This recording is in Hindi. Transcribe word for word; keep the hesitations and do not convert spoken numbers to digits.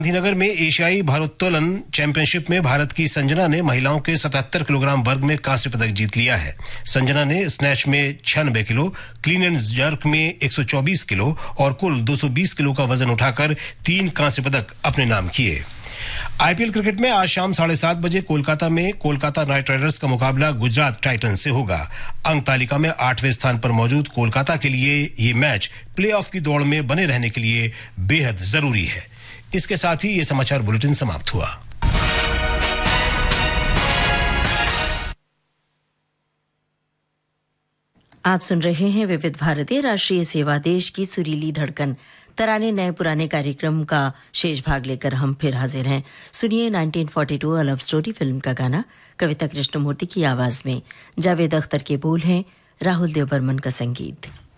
गांधीनगर में एशियाई भारोत्तोलन चैंपियनशिप में भारत की संजना ने महिलाओं के सतहत्तर किलोग्राम वर्ग में कांस्य पदक जीत लिया है। संजना ने स्नैच में छियानवे किलो, क्लीन एंड जर्क में एक सौ चौबीस किलो और कुल दो सौ बीस किलो का वजन उठाकर तीन कांस्य पदक अपने नाम किए। आईपीएल क्रिकेट में आज शाम साढ़े सात बजे कोलकाता में कोलकाता नाइट राइडर्स का मुकाबला गुजरात टाइटंस से होगा। अंक तालिका में आठवें स्थान पर मौजूद कोलकाता के लिए ये मैच प्लेऑफ की दौड़ में बने रहने के लिए बेहद जरूरी है। इसके साथ ही ये समाचार बुलेटिन समाप्त हुआ। आप सुन रहे हैं विविध भारतीय राष्ट्रीय सेवा देश की सुरीली धड़कन। तराने नए पुराने कार्यक्रम का शेष भाग लेकर हम फिर हाजिर हैं। सुनिए उन्नीस सौ बयालीस अ लव स्टोरी फिल्म का गाना कविता कृष्णमूर्ति की आवाज में। जावेद अख्तर के बोल हैं, राहुल देव बर्मन का संगीत।